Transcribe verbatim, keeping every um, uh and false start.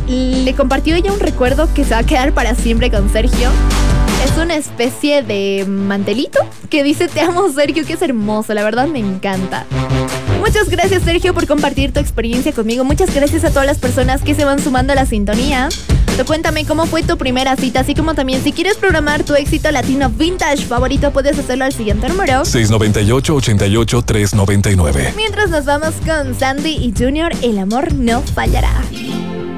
le compartió ella un recuerdo que se va a quedar para siempre con Sergio. Es una especie de mantelito que dice te amo, Sergio, que es hermoso, la verdad me encanta. Muchas gracias, Sergio, por compartir tu experiencia conmigo. Muchas gracias a todas las personas que se van sumando a la sintonía. Tú cuéntame cómo fue tu primera cita, así como también si quieres programar tu éxito latino vintage favorito, puedes hacerlo al siguiente número: seis nueve ocho, ochenta y ocho, tres noventa y nueve. Mientras nos vamos con Sandy y Junior, el amor no fallará.